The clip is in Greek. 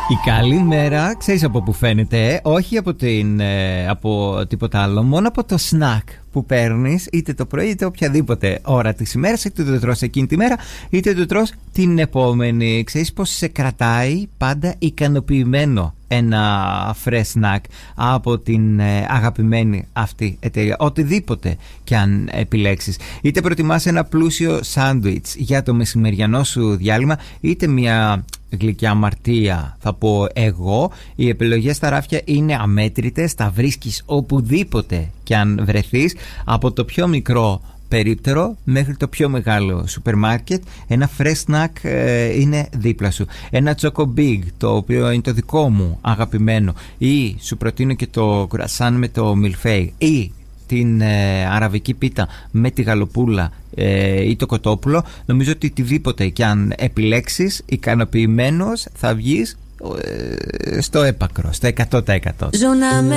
Η καλή μέρα, ξέρεις από που φαίνεται, όχι από τίποτα άλλο, μόνο από το snack που παίρνεις, είτε το πρωί είτε οποιαδήποτε ώρα της ημέρας, είτε το τρως εκείνη τη μέρα, είτε το τρως την επόμενη. Ξέρεις πως σε κρατάει πάντα ικανοποιημένο ένα fresh snack από την αγαπημένη αυτή εταιρεία, οτιδήποτε και αν επιλέξεις. Είτε προτιμάς ένα πλούσιο σάντουιτς για το μεσημεριανό σου διάλειμμα, είτε μια γλυκιά αμαρτία, θα πω εγώ. Οι επιλογές στα ράφια είναι αμέτρητες, τα βρίσκεις οπουδήποτε και αν βρεθείς, από το πιο μικρό περίπτερο μέχρι το πιο μεγάλο σούπερ μάρκετ. Ένα fresh snack είναι δίπλα σου. Ένα Choco Big, το οποίο είναι το δικό μου αγαπημένο, ή σου προτείνω και το κουρασάν με το μιλφέι, ή την αραβική πίτα με τη γαλοπούλα ή το κοτόπουλο. Νομίζω ότι οτιδήποτε και αν επιλέξεις, ικανοποιημένος θα βγεις στο έπακρο, στο 100%.